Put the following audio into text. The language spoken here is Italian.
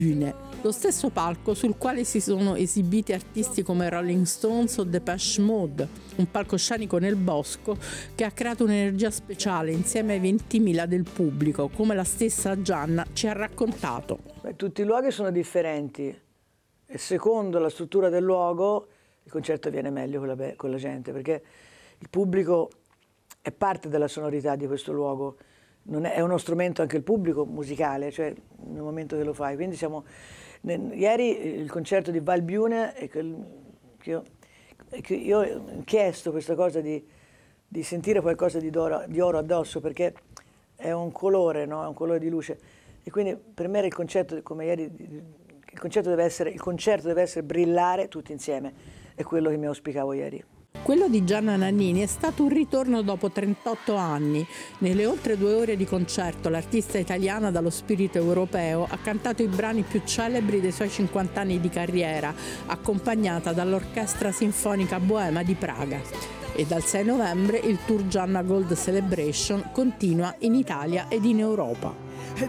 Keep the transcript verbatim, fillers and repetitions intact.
Bühne, lo stesso palco sul quale si sono esibiti artisti come Rolling Stones o Depeche Mode, un palcoscenico nel bosco che ha creato un'energia speciale insieme ai ventimila del pubblico, come la stessa Gianna ci ha raccontato. Beh, tutti i luoghi sono differenti e secondo la struttura del luogo il concerto viene meglio con la, con la gente, perché il pubblico è parte della sonorità di questo luogo. Non è, è uno strumento anche il pubblico musicale, cioè nel momento che lo fai. Quindi siamo, ne, ieri il concerto di Val Bühne, e che, che io, che io ho chiesto questa cosa di, di sentire qualcosa di, d'oro, di oro addosso, perché è un colore, no? È un colore di luce. E quindi per me il concerto, come ieri, il concerto deve essere, il concerto deve essere brillare tutti insieme. È quello che mi auspicavo ieri. Quello di Gianna Nannini è stato un ritorno dopo trentotto anni. Nelle oltre due ore di concerto l'artista italiana dallo spirito europeo ha cantato i brani più celebri dei suoi cinquanta anni di carriera, accompagnata dall'Orchestra Sinfonica Boema di Praga. E dal sei novembre il tour Gianna Gold Celebration continua in Italia ed in Europa. E